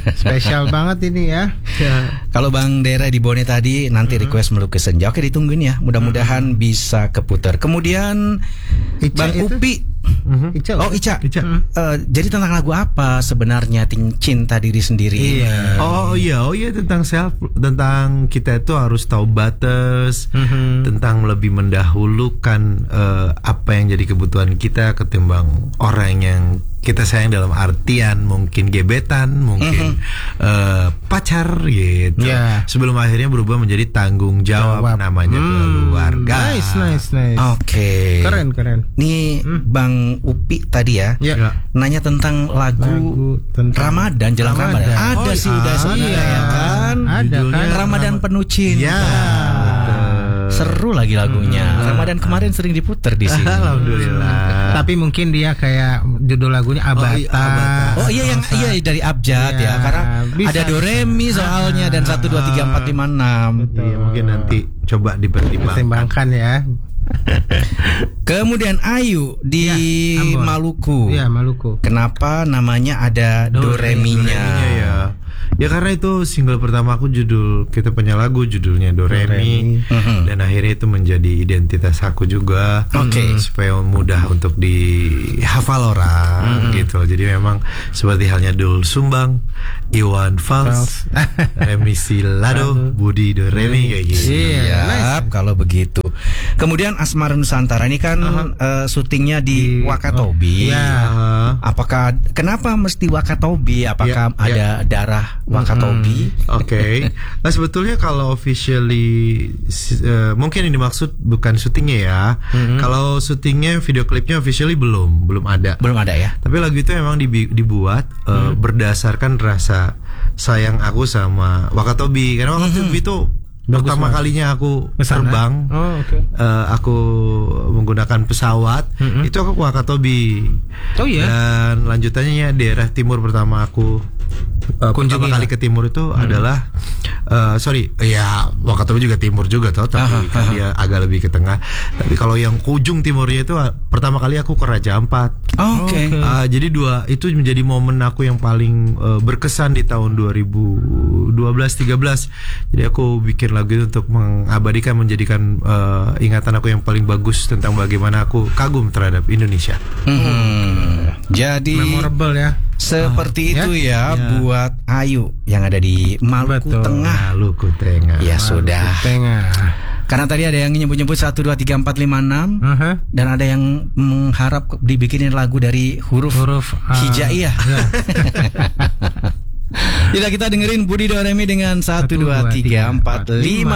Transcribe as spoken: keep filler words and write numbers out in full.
Spesial banget ini ya. Kalau Bang Dera di Bone tadi nanti Mm-hmm. request melukis senja. Oke, ditungguin ya. Mudah-mudahan mm-hmm. bisa keputar. Kemudian Ica Bang itu? Upi. Mm-hmm. Ica, Oh Ica, Ica. Uh, jadi tentang lagu apa sebenarnya Cinta Diri Sendiri? Iya. Oh iya, oh iya tentang self, tentang kita itu harus tahu batas, Mhm. tentang lebih mendahulukan eh, apa yang jadi kebutuhan kita ketimbang orang yang kita sayang dalam artian mungkin gebetan, mungkin eh, pacar gitu. Ya. Sebelum akhirnya berubah menjadi tanggung jawab, Jawab. namanya Hmm, keluarga. Nice, nice, nice. Oke. Keren, keren. Nih Bang Upi tadi ya, Ya. Ya. nanya tentang lagu, Lagu tentang Ramadan, jelang Ramadan. Ramadan. Ada Oh, sih udah ada. sebenarnya ya kan. Ada Judulnya kan. Ramadan penuh cinta. Ya, betul. Seru lagi lagunya. Ramadan kemarin sering diputer di sini. Alhamdulillah. Tapi mungkin dia kayak judul lagunya Abata. iya, Abata. Oh iya yang iya dari abjad Iya, ya, karena bisa. ada do re mi soalnya dan satu dua tiga empat lima enam. Iya, mungkin nanti coba dipertimbangkan. Pertimbangkan ya. Kemudian Ayu di Ya, Ambon. Maluku. Iya, Maluku. Kenapa namanya ada do re mi-nya? Do-re-mi-nya ya. Ya karena itu single pertama aku, judul kita punya lagu judulnya Do Re Mi, Mhm. dan akhirnya itu menjadi identitas aku juga. Oke. Supaya mudah untuk dihafal orang gitu. Jadi memang seperti halnya Dul Sumbang, Iwan Fals, Remi Silado, Budi Do Re Mi kayak gitu. Iya. Siap kalau begitu. Kemudian Asmara Nusantara ini kan eh, syutingnya di, Di- Wakatobi. Iya. Ah. Apakah kenapa mesti Wakatobi? Apakah Ya, ada darah Wakatobi? Oke, nah sebetulnya kalau officially si- eh, mungkin yang dimaksud bukan syutingnya ya. Kalau syutingnya, video klipnya officially belum, belum ada. Belum ada ya? Tapi lagu itu memang dibi- dibuat eh, berdasarkan rasa sayang aku sama Wakatobi. Karena Wakatobi itu pertama kalinya aku Kesana? terbang. Oh, oke. eh, aku menggunakan pesawat, itu aku ke Wakatobi. Oh iya. Dan lanjutannya daerah timur pertama aku uh, Kunjungi pertama kali lah. ke timur itu adalah uh, sorry ya Wakatobi juga timur juga toh, tapi Aha, kan aha. dia agak lebih ke tengah. Tapi kalau yang ujung timurnya itu uh, pertama kali aku ke Raja Ampat. Oke. Uh, jadi dua itu menjadi momen aku yang paling uh, berkesan di tahun dua ribu dua belas tiga belas. Jadi aku bikin lagu itu untuk mengabadikan, menjadikan uh, ingatan aku yang paling bagus tentang bagaimana aku kagum terhadap Indonesia. Mhm. Jadi Memorable ya. seperti Ah, itu ya, ya. buat Ayu yang ada di Maluku Betul. Tengah. Maluku Tengah. Ya sudah. Tengah. Karena tadi ada yang nyebut-nyebut satu dua tiga empat lima enam Aha. dan ada yang mengharap dibikinin lagu dari huruf, Huruf A. hijaiyah. Tidak, kita dengerin Budi Do Re Mi dengan satu dua tiga empat lima